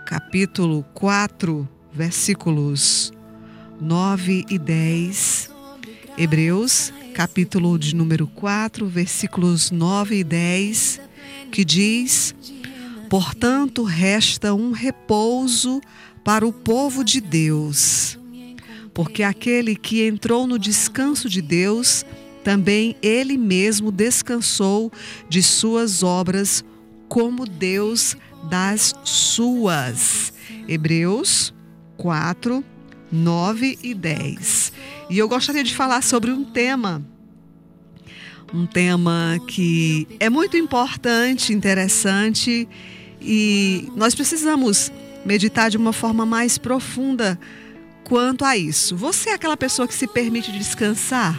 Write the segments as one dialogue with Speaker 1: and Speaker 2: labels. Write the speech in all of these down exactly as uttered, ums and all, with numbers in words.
Speaker 1: capítulo quatro, versículos nove e dez. Hebreus, capítulo de número quatro, versículos nove e dez, que diz: portanto, resta um repouso para o povo de Deus, porque aquele que entrou no descanso de Deus, também ele mesmo descansou de suas obras, como Deus das suas. Hebreus quatro, nove e dez. E eu gostaria de falar sobre um tema, um tema que é muito importante, interessante, e nós precisamos meditar de uma forma mais profunda quanto a isso. Você é aquela pessoa que se permite descansar?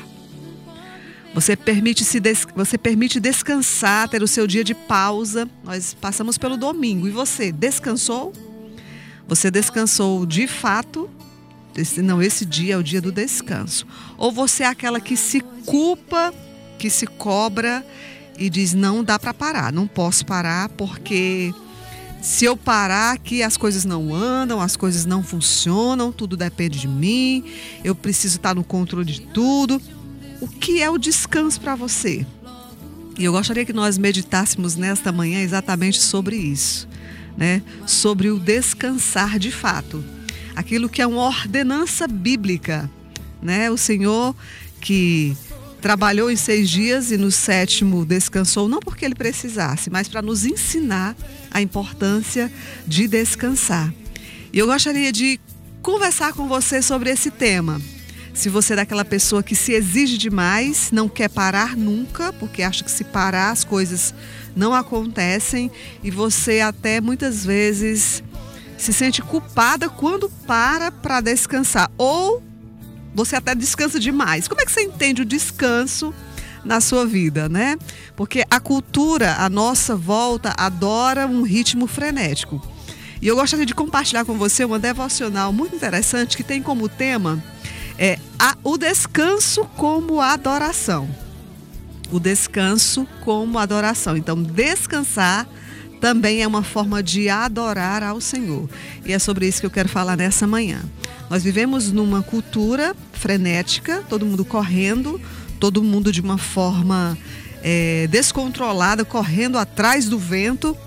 Speaker 1: Você permite, se des... você permite descansar, ter o seu dia de pausa? Nós passamos pelo domingo. E você, descansou? Você descansou de fato? Esse... Não, esse dia é o dia do descanso. Ou você é aquela que se culpa, que se cobra e diz: não dá para parar, não posso parar, porque se eu parar aqui as coisas não andam, as coisas não funcionam, tudo depende de mim, eu preciso estar no controle de tudo. O que é o descanso para você? E eu gostaria que nós meditássemos nesta manhã exatamente sobre isso, né? Sobre o descansar de fato. Aquilo que é uma ordenança bíblica, né? O Senhor que trabalhou em seis dias e no sétimo descansou, não porque Ele precisasse, mas para nos ensinar a importância de descansar. E eu gostaria de conversar com você sobre esse tema. Se você é daquela pessoa que se exige demais, não quer parar nunca, porque acha que se parar as coisas não acontecem, e você até muitas vezes se sente culpada quando para para descansar, ou você até descansa demais. Como é que você entende o descanso na sua vida, né? Porque a cultura à nossa volta adora um ritmo frenético. E eu gostaria de compartilhar com você uma devocional muito interessante que tem como tema é, a, o descanso como adoração. O descanso como adoração. Então, descansar também é uma forma de adorar ao Senhor. E é sobre isso que eu quero falar nessa manhã. Nós vivemos numa cultura frenética, todo mundo correndo, todo mundo de uma forma é, descontrolada, correndo atrás do vento.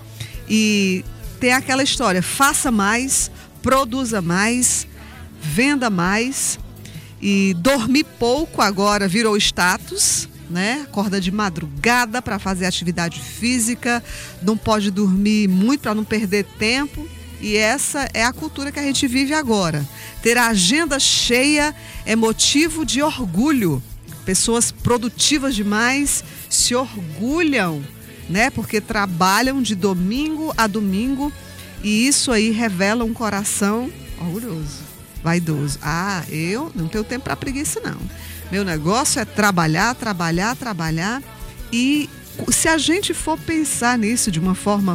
Speaker 1: E tem aquela história: faça mais, produza mais, venda mais. E dormir pouco agora virou status, né? Acorda de madrugada para fazer atividade física, não pode dormir muito para não perder tempo. E essa é a cultura que a gente vive agora. Ter a agenda cheia é motivo de orgulho. Pessoas produtivas demais se orgulham, né? Porque trabalham de domingo a domingo, e isso aí revela um coração orgulhoso, vaidoso. Ah, eu não tenho tempo para preguiça, não. Meu negócio é trabalhar, trabalhar, trabalhar. E se a gente for pensar nisso de uma forma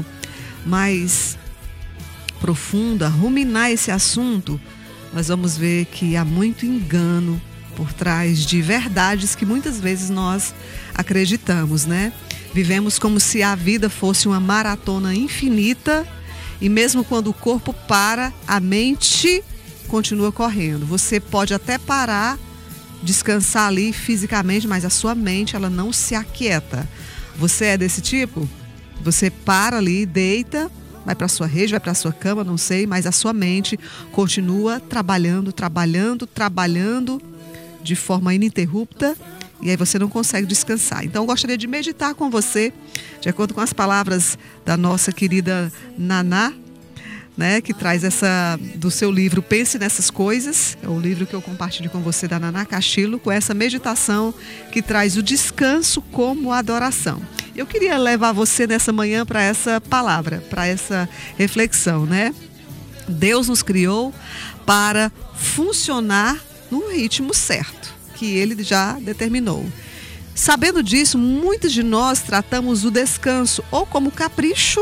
Speaker 1: mais profunda, ruminar esse assunto, nós vamos ver que há muito engano por trás de verdades que muitas vezes nós acreditamos, né? Vivemos como se a vida fosse uma maratona infinita, e mesmo quando o corpo para, a mente continua correndo. Você pode até parar, descansar ali fisicamente, mas a sua mente, ela não se aquieta. Você é desse tipo? Você para ali, deita, vai para a sua rede, vai para a sua cama, não sei, mas a sua mente continua trabalhando, trabalhando, trabalhando de forma ininterrupta, e aí você não consegue descansar. Então eu gostaria de meditar com você, de acordo com as palavras da nossa querida Naná, né, que traz essa, do seu livro Pense Nessas Coisas, é o livro que eu compartilho com você, da Naná Castilho, com essa meditação que traz o descanso como adoração. Eu queria levar você nessa manhã para essa palavra, para essa reflexão, né? Deus nos criou para funcionar no ritmo certo, que Ele já determinou. Sabendo disso, muitos de nós tratamos o descanso ou como capricho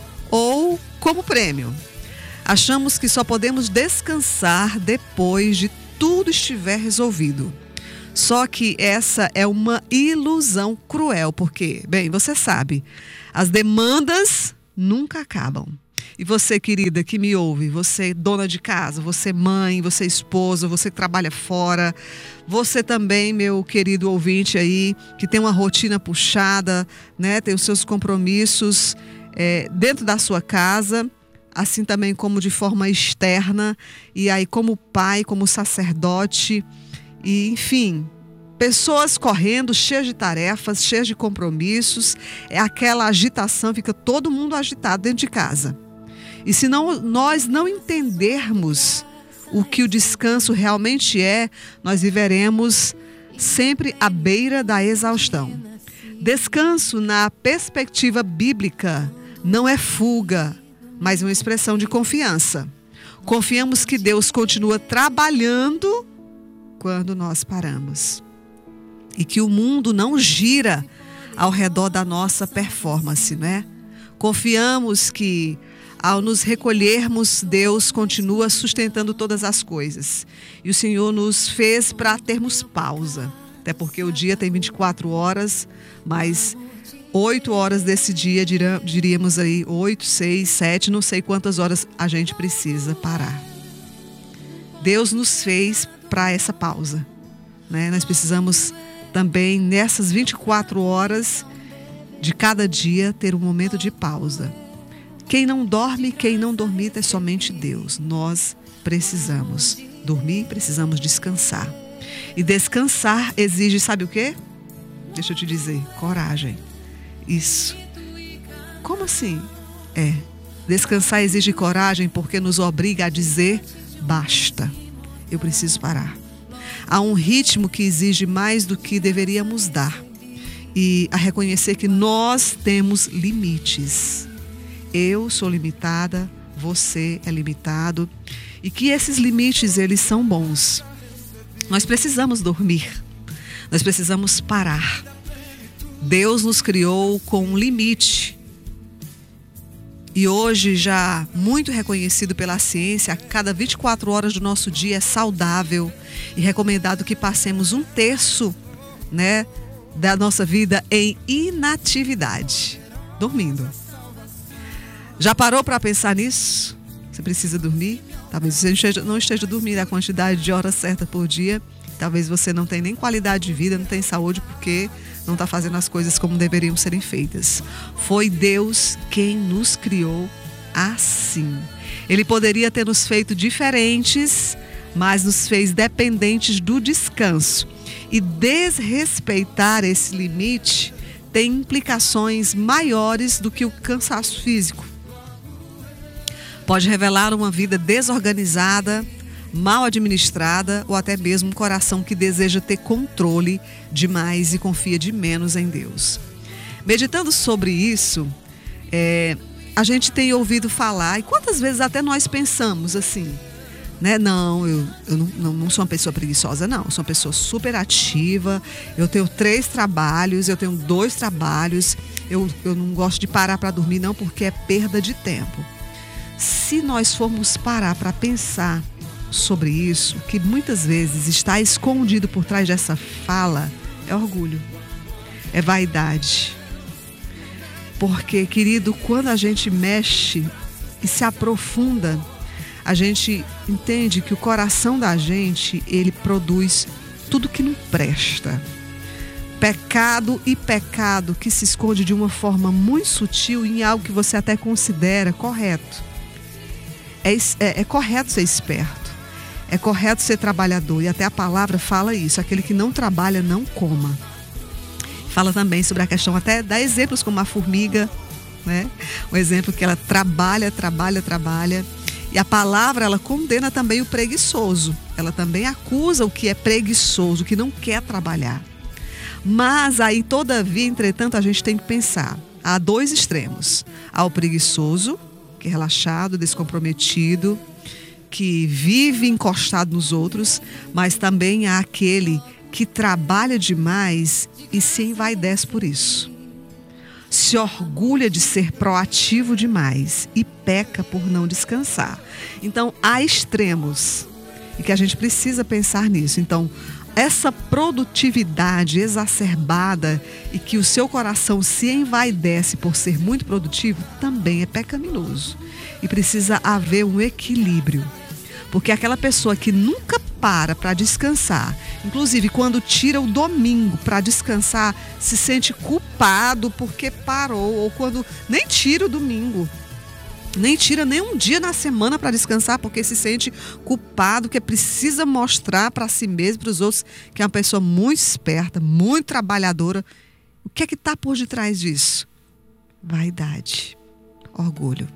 Speaker 1: ou como prêmio. Achamos que só podemos descansar depois de tudo estiver resolvido. Só que essa é uma ilusão cruel, porque, bem, você sabe, as demandas nunca acabam. E você, querida, que me ouve, você dona de casa, você mãe, você esposa, você que trabalha fora, você também, meu querido ouvinte aí, que tem uma rotina puxada, né, tem os seus compromissos é, dentro da sua casa, assim também como de forma externa, e aí como pai, como sacerdote, e enfim, pessoas correndo, cheias de tarefas, cheias de compromissos, é aquela agitação, fica todo mundo agitado dentro de casa. E se não, nós não entendermos o que o descanso realmente é, nós viveremos sempre à beira da exaustão. Descanso, na perspectiva bíblica, não é fuga, mas uma expressão de confiança. Confiamos que Deus continua trabalhando quando nós paramos. E que o mundo não gira ao redor da nossa performance, né? Confiamos que ao nos recolhermos, Deus continua sustentando todas as coisas. E o Senhor nos fez para termos pausa. Até porque o dia tem vinte e quatro horas, mas oito horas desse dia, diríamos aí, oito, seis, sete, não sei quantas horas a gente precisa parar. Deus nos fez para essa pausa, né? Nós precisamos também, nessas vinte e quatro horas de cada dia, ter um momento de pausa. Quem não dorme, quem não dormita é somente Deus. Nós precisamos dormir, precisamos descansar. E descansar exige, sabe o quê? Deixa eu te dizer, coragem. Isso. Como assim? É, descansar exige coragem porque nos obriga a dizer basta. Eu preciso parar. Há um ritmo que exige mais do que deveríamos dar. E a reconhecer que nós temos limites. Eu sou limitada, você é limitado. E que esses limites, eles são bons. Nós precisamos dormir. Nós precisamos parar. Deus nos criou com um limite. E hoje, já muito reconhecido pela ciência, a cada vinte e quatro horas do nosso dia é saudável e recomendado que passemos um terço, né, da nossa vida em inatividade, dormindo. Já parou para pensar nisso? Você precisa dormir? Talvez você não esteja dormindo a quantidade de horas certa por dia. Talvez você não tenha nem qualidade de vida, não tenha saúde porque não está fazendo as coisas como deveriam serem feitas. Foi Deus quem nos criou assim. Ele poderia ter nos feito diferentes, mas nos fez dependentes do descanso. E desrespeitar esse limite tem implicações maiores do que o cansaço físico. Pode revelar uma vida desorganizada, mal administrada ou até mesmo um coração que deseja ter controle demais e confia de menos em Deus. Meditando sobre isso, é, a gente tem ouvido falar, e quantas vezes até nós pensamos assim, né? Não, eu, eu não, não, não sou uma pessoa preguiçosa, não. Eu sou uma pessoa super ativa, eu tenho três trabalhos, eu tenho dois trabalhos, eu, eu não gosto de parar para dormir não, porque é perda de tempo. Se nós formos parar para pensar sobre isso, que muitas vezes está escondido por trás dessa fala, é orgulho, é vaidade. Porque, querido, quando a gente mexe e se aprofunda, a gente entende que o coração da gente, ele produz tudo que não presta. Pecado e pecado que se esconde de uma forma muito sutil em algo que você até considera correto. É, é, é correto ser esperto. É correto ser trabalhador. E até a palavra fala isso. Aquele que não trabalha, não coma. Fala também sobre a questão, até dá exemplos como a formiga, né? Um exemplo que ela trabalha, trabalha, trabalha. E a palavra, ela condena também o preguiçoso. Ela também acusa o que é preguiçoso, o que não quer trabalhar. Mas aí, todavia, entretanto, a gente tem que pensar. Há dois extremos. Há o preguiçoso, que é relaxado, descomprometido, que vive encostado nos outros, mas também há aquele que trabalha demais e se envaidece por isso. Se orgulha de ser proativo demais e peca por não descansar. Então, há extremos e que a gente precisa pensar nisso. Então, essa produtividade exacerbada e que o seu coração se envaidece por ser muito produtivo também é pecaminoso. e precisa haver um equilíbrio. Porque aquela pessoa que nunca para para descansar, inclusive quando tira o domingo para descansar, se sente culpado porque parou, ou quando nem tira o domingo, nem tira nem um dia na semana para descansar, porque se sente culpado, que precisa mostrar para si mesmo, para os outros, que é uma pessoa muito esperta, muito trabalhadora. O que é que está por detrás disso? Vaidade, orgulho.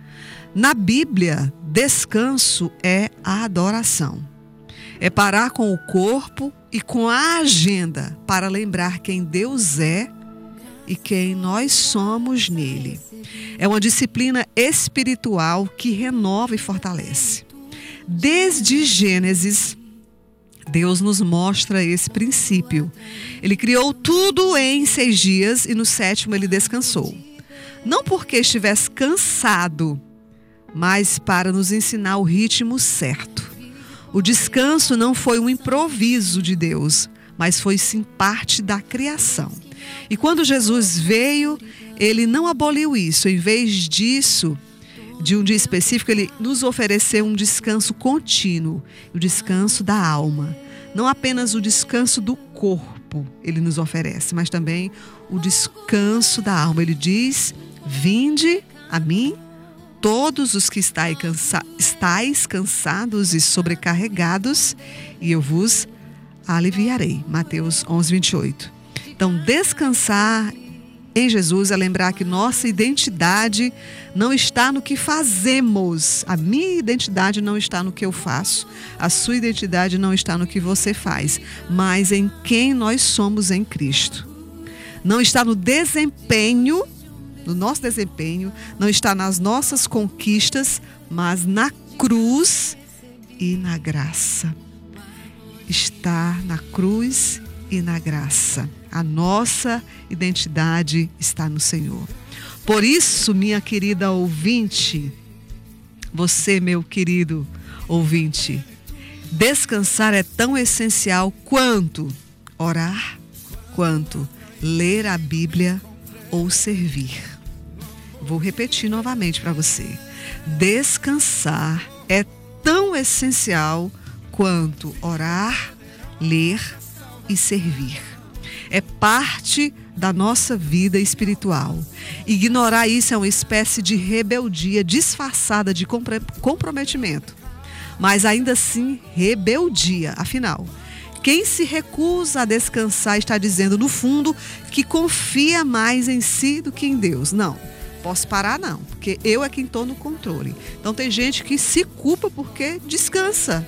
Speaker 1: Na Bíblia, descanso é a adoração. É parar com o corpo e com a agenda para lembrar quem Deus é e quem nós somos nele. É uma disciplina espiritual que renova e fortalece. Desde Gênesis, Deus nos mostra esse princípio. Ele criou tudo em seis dias e no sétimo ele descansou. Não porque estivesse cansado, mas para nos ensinar o ritmo certo. O descanso não foi um improviso de Deus, mas foi sim parte da criação. E quando Jesus veio, ele não aboliu isso. Em vez disso, de um dia específico, ele nos ofereceu um descanso contínuo, o descanso da alma. Não apenas o descanso do corpo ele nos oferece, mas também o descanso da alma. Ele diz: vinde a mim, todos os que estáis, cansa- estáis cansados e sobrecarregados, e eu vos aliviarei. Mateus onze, vinte e oito. Então, descansar em Jesus é lembrar que nossa identidade não está no que fazemos. A minha identidade não está no que eu faço. A sua identidade não está no que você faz, mas em quem nós somos em Cristo. Não está no desempenho, no nosso desempenho, não está nas nossas conquistas, mas na cruz e na graça. Está na cruz e na graça. A nossa identidade está no Senhor. Por isso, minha querida ouvinte, você, meu querido ouvinte, descansar é tão essencial quanto orar, quanto ler a Bíblia ou servir. Vou repetir novamente para você. Descansar é tão essencial quanto orar, ler e servir. É parte da nossa vida espiritual. Ignorar isso é uma espécie de rebeldia disfarçada de comprometimento. Mas ainda assim, rebeldia. Afinal, quem se recusa a descansar está dizendo, no fundo, que confia mais em si do que em Deus. Não, posso parar não, porque eu é quem estou no controle. Então tem gente que se culpa porque descansa.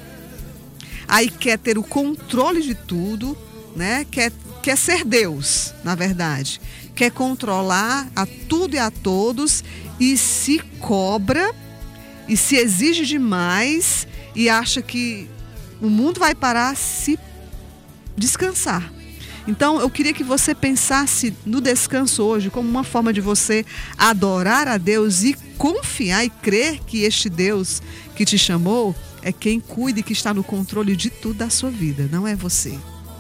Speaker 1: Aí quer ter o controle de tudo, né? Quer Quer ser Deus, na verdade. Quer controlar a tudo e a todos e se cobra e se exige demais e acha que o mundo vai parar se descansar. Então, eu queria que você pensasse no descanso hoje como uma forma de você adorar a Deus e confiar e crer que este Deus que te chamou é quem cuida e que está no controle de tudo da sua vida, não é você.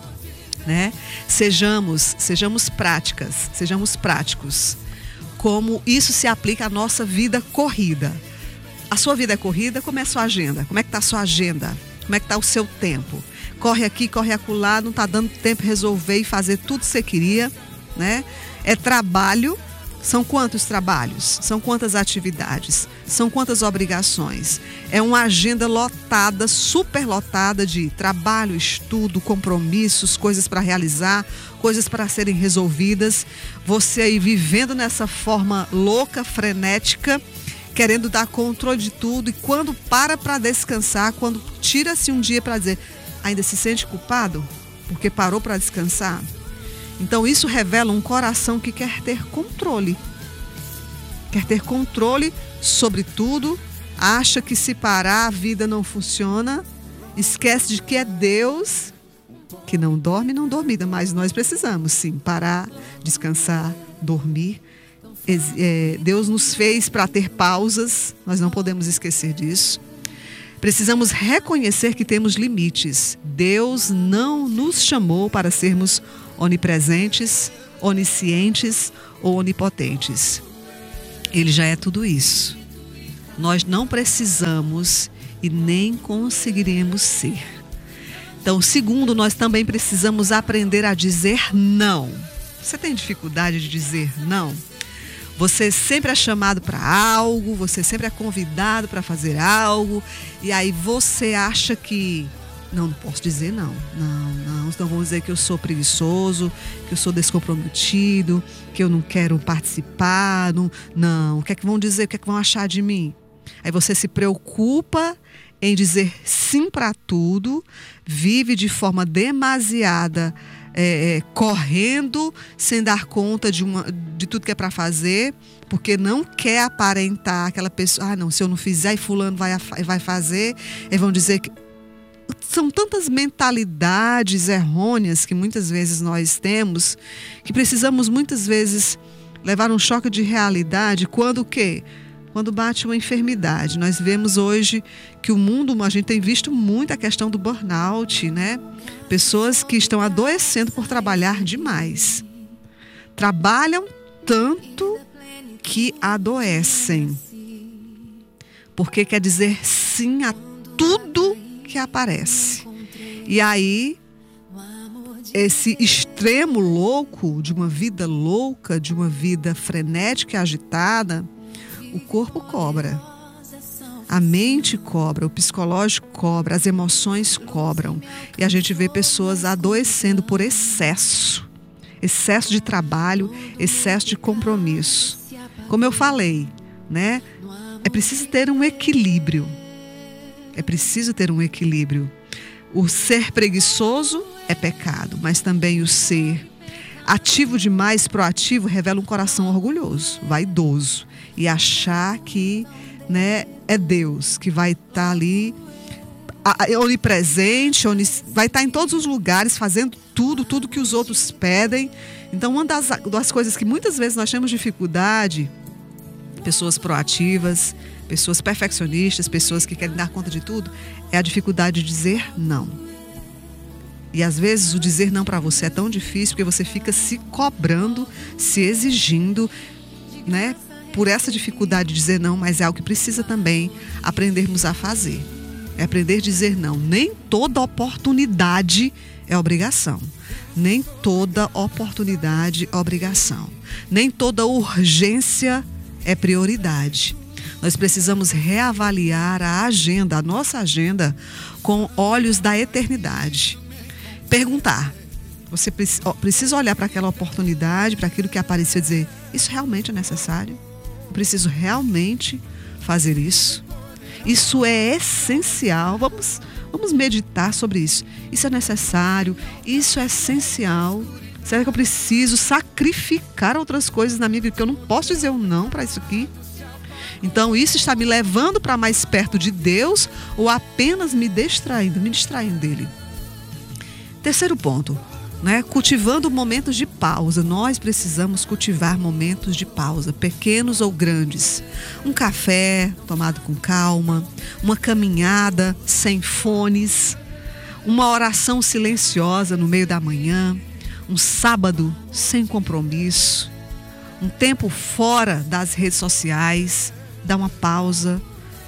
Speaker 1: Né? Sejamos, sejamos práticas, sejamos práticos. Como isso se aplica à nossa vida corrida. A sua vida é corrida, como é a sua agenda? Como é que está a sua agenda? Como é que está o seu tempo? Corre aqui, corre acolá, não está dando tempo de resolver e fazer tudo que você queria, né? É trabalho. São quantos trabalhos? São quantas atividades? São quantas obrigações? É uma agenda lotada, super lotada de trabalho, estudo, compromissos, coisas para realizar, coisas para serem resolvidas. Você aí vivendo nessa forma louca, frenética, querendo dar controle de tudo. E quando para para descansar, quando tira-se um dia para dizer, ainda se sente culpado porque parou para descansar? Então isso revela um coração que quer ter controle. Quer ter controle sobre tudo, acha que se parar a vida não funciona, esquece de que é Deus que não dorme, não dormida, mas nós precisamos sim parar, descansar, dormir. Deus nos fez para ter pausas, nós não podemos esquecer disso. Precisamos reconhecer que temos limites. Deus não nos chamou para sermos onipresentes, oniscientes ou onipotentes. Ele já é tudo isso. nós não precisamos e nem conseguiremos ser. Então, segundo, nós também precisamos aprender a dizer não. Você tem dificuldade de dizer não? Você sempre é chamado para algo, você sempre é convidado para fazer algo, e aí você acha que não, não posso dizer não, não, não, então vão dizer que eu sou preguiçoso, que eu sou descomprometido, que eu não quero participar, não, não, o que é que vão dizer, o que é que vão achar de mim? Aí você se preocupa em dizer sim para tudo, vive de forma demasiada, é, é, correndo, sem dar conta de, uma, de tudo que é para fazer, porque não quer aparentar aquela pessoa, ah não, se eu não fizer, aí fulano vai, vai fazer, eles vão dizer que... São tantas mentalidades errôneas que muitas vezes nós temos, que precisamos muitas vezes levar um choque de realidade quando o quê? Quando bate uma enfermidade. Nós vemos hoje que o mundo, a gente tem visto muito a questão do burnout, né? Pessoas que estão adoecendo por trabalhar demais. Trabalham tanto que adoecem. Porque quer dizer sim a tudo que aparece. E aí, esse extremo louco, de uma vida louca, de uma vida frenética e agitada, o corpo cobra, a mente cobra, o psicológico cobra, as emoções cobram. E a gente vê pessoas adoecendo por excesso. Excesso de trabalho, excesso de compromisso. Como eu falei, né? É preciso ter um equilíbrio. É preciso ter um equilíbrio. O ser preguiçoso é pecado, mas também o ser ativo demais, proativo, revela um coração orgulhoso, vaidoso. E achar que, né, é Deus que vai estar ali, onipresente, onis, vai estar em todos os lugares, fazendo tudo, tudo que os outros pedem. Então, uma das, das coisas que muitas vezes nós temos dificuldade, pessoas proativas, pessoas perfeccionistas, pessoas que querem dar conta de tudo, é a dificuldade de dizer não. E às vezes o dizer não para você é tão difícil porque você fica se cobrando, se exigindo, né, por essa dificuldade de dizer não, mas é algo que precisa também aprendermos a fazer. É aprender a dizer não. Nem toda oportunidade é obrigação. Nem toda oportunidade é obrigação. Nem toda urgência é prioridade. Nós precisamos reavaliar a agenda, a nossa agenda, com olhos da eternidade. Perguntar. Você precisa olhar para aquela oportunidade, para aquilo que apareceu e dizer, isso realmente é necessário? Eu preciso realmente fazer isso? Isso é essencial. Vamos, vamos meditar sobre isso. Isso é necessário, isso é essencial. Será que eu preciso sacrificar outras coisas na minha vida? Porque eu não posso dizer um não para isso aqui. Então, isso está me levando para mais perto de Deus ou apenas me distraindo, me distraindo dele? Terceiro ponto, né? Cultivando momentos de pausa. Nós precisamos cultivar momentos de pausa, pequenos ou grandes. Um café tomado com calma, uma caminhada sem fones, uma oração silenciosa no meio da manhã, um sábado sem compromisso, um tempo fora das redes sociais, dar uma pausa,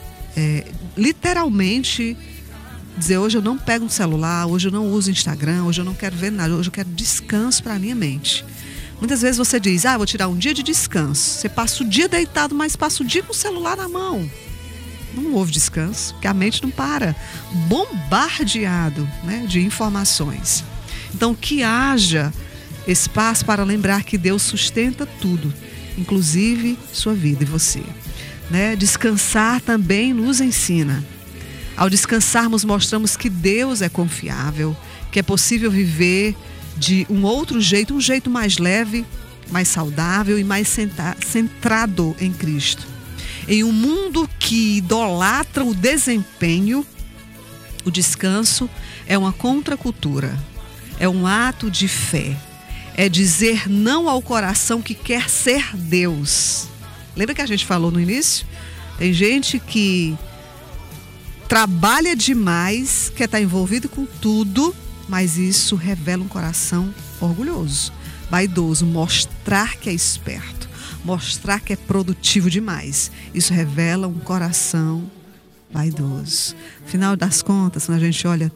Speaker 1: é, literalmente dizer, hoje eu não pego um celular, hoje eu não uso Instagram, hoje eu não quero ver nada, hoje eu quero descanso para a minha mente. Muitas vezes você diz, ah, vou tirar um dia de descanso. Você passa o dia deitado, mas passa o dia com o celular na mão. Não houve descanso, porque a mente não para. Bombardeado, né, de informações. Então, que haja espaço para lembrar que Deus sustenta tudo, inclusive sua vida e você. Né? Descansar também nos ensina. Ao descansarmos, mostramos que Deus é confiável, que é possível viver de um outro jeito, um jeito mais leve, mais saudável e mais centrado em Cristo. Em um mundo que idolatra o desempenho, o descanso é uma contracultura, é um ato de fé, é dizer não ao coração que quer ser Deus. Lembra que a gente falou no início? Tem gente que trabalha demais, quer estar envolvido com tudo, mas isso revela um coração orgulhoso, vaidoso, mostrar que é esperto, mostrar que é produtivo demais. Isso revela um coração vaidoso. Afinal das contas, quando a gente olha,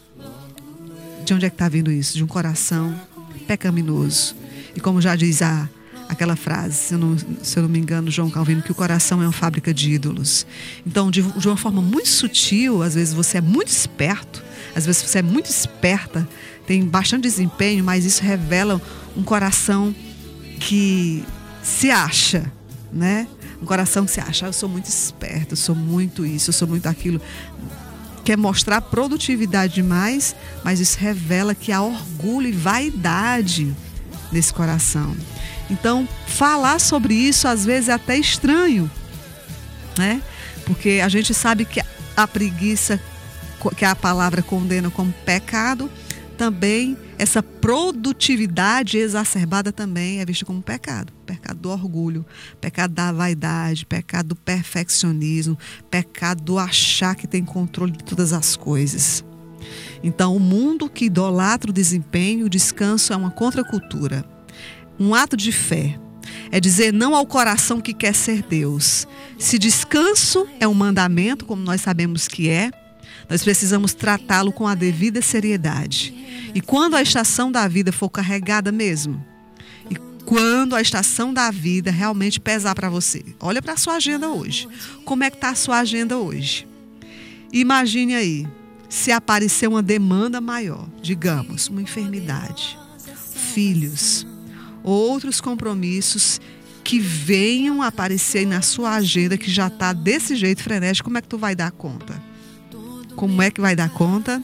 Speaker 1: de onde é que está vindo isso? De um coração pecaminoso. E como já diz a, aquela frase, se eu, não, se eu não me engano, João Calvino, que o coração é uma fábrica de ídolos. Então, de, de uma forma muito sutil, às vezes você é muito esperto, às vezes você é muito esperta, tem bastante desempenho, mas isso revela um coração que se acha, né? Um coração que se acha, ah, eu sou muito esperto, eu sou muito isso, eu sou muito aquilo. Quer mostrar produtividade demais, mas isso revela que há orgulho e vaidade nesse coração. Então, falar sobre isso às vezes é até estranho, né? Porque a gente sabe que a preguiça, que a palavra condena como pecado, também essa produtividade exacerbada também é vista como pecado. Pecado do orgulho, pecado da vaidade, pecado do perfeccionismo, pecado do achar que tem controle de todas as coisas. Então, o mundo que idolatra o desempenho, o descanso é uma contracultura. Um ato de fé é dizer não ao coração que quer ser Deus. Se descanso é um mandamento, como nós sabemos que é, nós precisamos tratá-lo com a devida seriedade. E quando a estação da vida for carregada mesmo, e quando a estação da vida realmente pesar para você, olha para a sua agenda hoje. Como é que está a sua agenda hoje? Imagine aí, se aparecer uma demanda maior, digamos, uma enfermidade, filhos, outros compromissos que venham aparecer na sua agenda que já está desse jeito frenético, como é que tu vai dar conta? Como é que vai dar conta?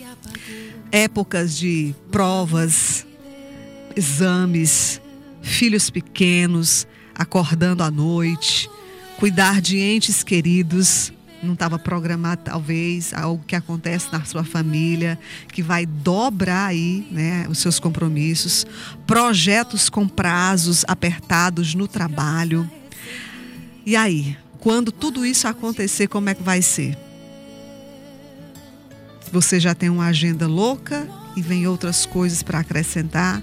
Speaker 1: Épocas de provas, exames, filhos pequenos, acordando à noite, cuidar de entes queridos, não estava programado talvez, algo que acontece na sua família, que vai dobrar aí, né, os seus compromissos, projetos com prazos apertados no trabalho. E aí, quando tudo isso acontecer, como é que vai ser? Você já tem uma agenda louca e vem outras coisas para acrescentar.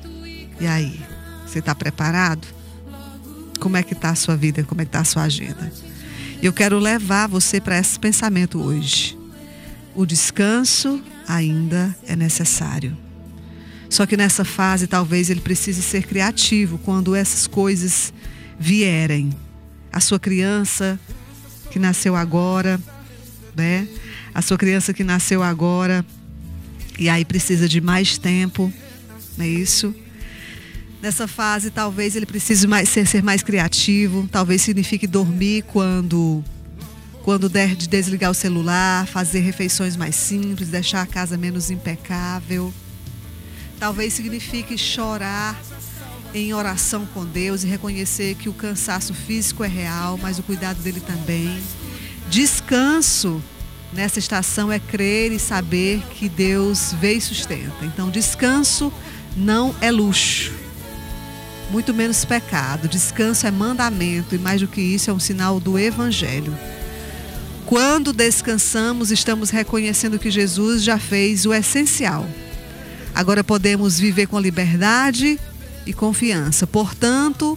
Speaker 1: E aí, você está preparado? Como é que está a sua vida? Como é que está a sua agenda? Eu quero levar você para esse pensamento hoje. O descanso ainda é necessário. Só que nessa fase, talvez ele precise ser criativo quando essas coisas vierem. A sua criança que nasceu agora, né? A sua criança que nasceu agora e aí precisa de mais tempo, não é isso? Nessa fase, talvez ele precise mais, ser, ser mais criativo, talvez signifique dormir quando, quando der de desligar o celular, fazer refeições mais simples, deixar a casa menos impecável. Talvez signifique chorar em oração com Deus e reconhecer que o cansaço físico é real, mas o cuidado dele também. Descanso nessa estação é crer e saber que Deus vê e sustenta. Então, descanso não é luxo, muito menos pecado. Descanso é mandamento e, mais do que isso, é um sinal do Evangelho. Quando descansamos, estamos reconhecendo que Jesus já fez o essencial. Agora podemos viver com liberdade e confiança. Portanto,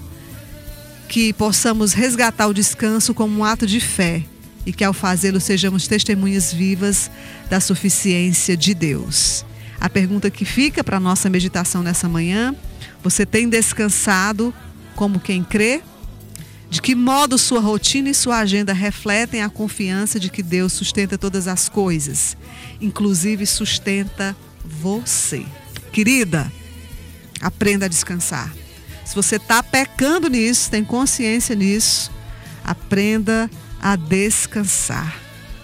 Speaker 1: que possamos resgatar o descanso como um ato de fé e que ao fazê-lo sejamos testemunhas vivas da suficiência de Deus. A pergunta que fica para a nossa meditação nessa manhã: você tem descansado como quem crê? De que modo sua rotina e sua agenda refletem a confiança de que Deus sustenta todas as coisas, inclusive sustenta você? Querida, aprenda a descansar. Se você está pecando nisso, tem consciência nisso, aprenda a descansar.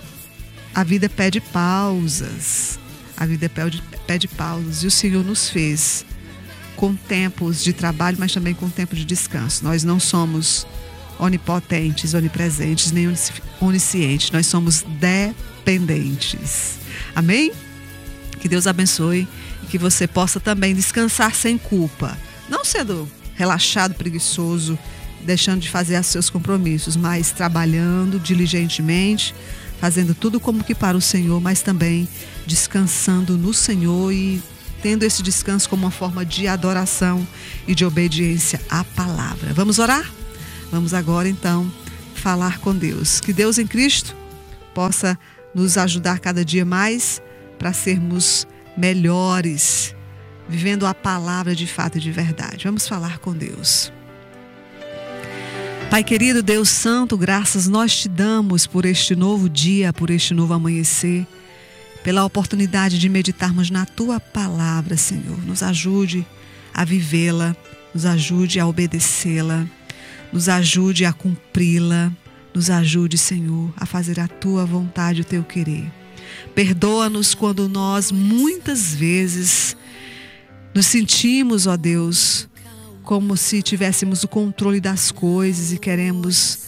Speaker 1: A vida pede pausas. A vida pede, pede pausas. E o Senhor nos fez com tempos de trabalho, mas também com tempo de descanso. Nós não somos onipotentes, onipresentes, nem oniscientes. Nós somos dependentes. Amém? Que Deus abençoe e que você possa também descansar sem culpa. Não sendo relaxado, preguiçoso, deixando de fazer os seus compromissos, mas trabalhando diligentemente, fazendo tudo como que para o Senhor, mas também descansando no Senhor e tendo esse descanso como uma forma de adoração e de obediência à palavra. Vamos orar? Vamos agora então falar com Deus. Que Deus em Cristo possa nos ajudar cada dia mais para sermos melhores, vivendo a palavra de fato e de verdade. Vamos falar com Deus. Pai querido, Deus santo, graças nós te damos por este novo dia, por este novo amanhecer, pela oportunidade de meditarmos na tua palavra, Senhor. Nos ajude a vivê-la, nos ajude a obedecê-la, nos ajude a cumpri-la, nos ajude, Senhor, a fazer a tua vontade, o teu querer. Perdoa-nos quando nós muitas vezes nos sentimos, ó Deus, como se tivéssemos o controle das coisas e queremos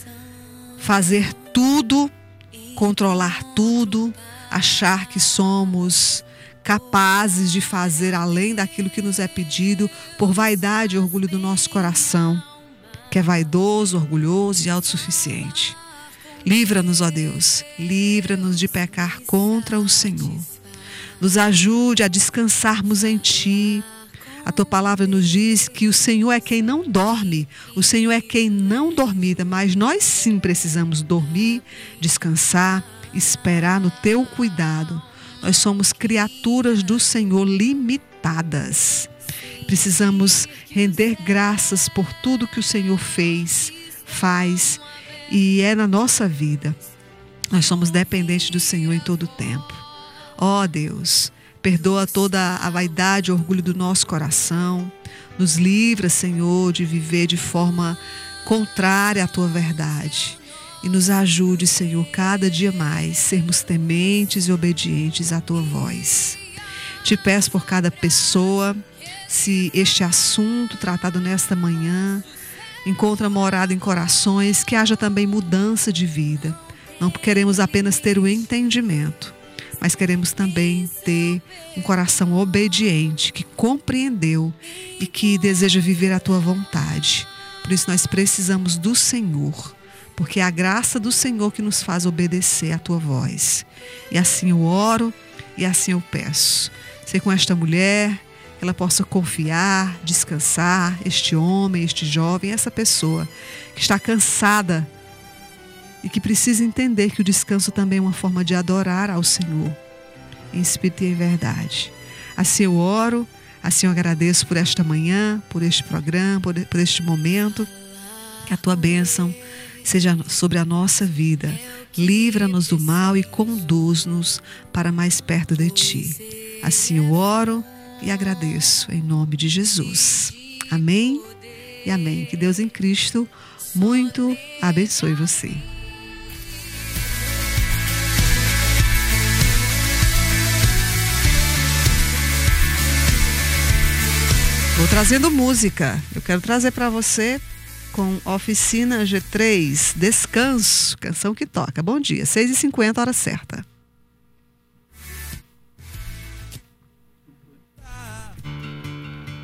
Speaker 1: fazer tudo, controlar tudo, achar que somos capazes de fazer além daquilo que nos é pedido por vaidade e orgulho do nosso coração, que é vaidoso, orgulhoso e autossuficiente. Livra-nos, ó Deus, livra-nos de pecar contra o Senhor. Nos ajude a descansarmos em Ti. A Tua palavra nos diz que o Senhor é quem não dorme, o Senhor é quem não dormita, mas nós sim precisamos dormir, descansar, esperar no Teu cuidado. Nós somos criaturas do Senhor limitadas. Precisamos render graças por tudo que o Senhor fez, faz e é na nossa vida. Nós somos dependentes do Senhor em todo o tempo. Ó Deus, perdoa toda a vaidade e orgulho do nosso coração. Nos livra, Senhor, de viver de forma contrária à Tua verdade. E nos ajude, Senhor, cada dia mais, sermos tementes e obedientes à Tua voz. Te peço por cada pessoa, se este assunto tratado nesta manhã encontra morada em corações, que haja também mudança de vida. Não queremos apenas ter o entendimento, mas queremos também ter um coração obediente, que compreendeu e que deseja viver a Tua vontade. Por isso nós precisamos do Senhor, porque é a graça do Senhor que nos faz obedecer a Tua voz. E assim eu oro e assim eu peço. Ser com esta mulher, que ela possa confiar, descansar, este homem, este jovem, essa pessoa que está cansada e que precisa entender que o descanso também é uma forma de adorar ao Senhor, em espírito e em verdade. Assim eu oro, assim eu agradeço por esta manhã, por este programa, por, por este momento. Que a Tua bênção seja sobre a nossa vida. Livra-nos do mal e conduz-nos para mais perto de Ti. Assim eu oro e agradeço em nome de Jesus. Amém e amém. Que Deus em Cristo muito abençoe você. Vou trazendo música. Eu quero trazer para você com Oficina G três, Descanso, canção que toca. Bom dia, seis e cinquenta, hora certa.